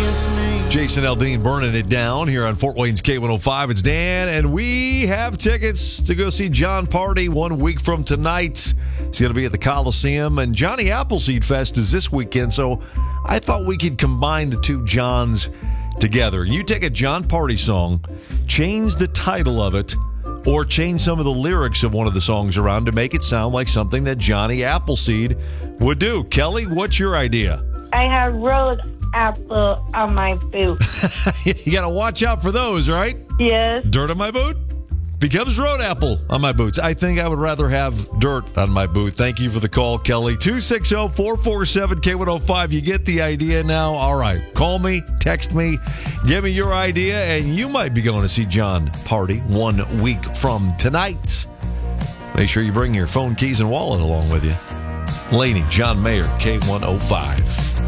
Jason Aldean burning it down here on Fort Wayne's K105. It's Dan, and we have tickets to go see Jon Pardi 1 week from tonight. It's going to be at the Coliseum, and Johnny Appleseed Fest is this weekend, so I thought we could combine the two Johns together. You take a Jon Pardi song, change the title of it, or change some of the lyrics of one of the songs around to make it sound like something that Johnny Appleseed would do. Kelly, what's your idea? I have road apple on my boot. You got to watch out for those, right? Yes. Dirt on my boot becomes road apple on my boots. I think I would rather have dirt on my boot. Thank you for the call, Kelly. 260-447-K105. You get the idea now? All right. Call me, text me, give me your idea, and you might be going to see Jon Pardi 1 week from tonight. Make sure you bring your phone, keys, and wallet along with you. Laney, John Mayer, K105.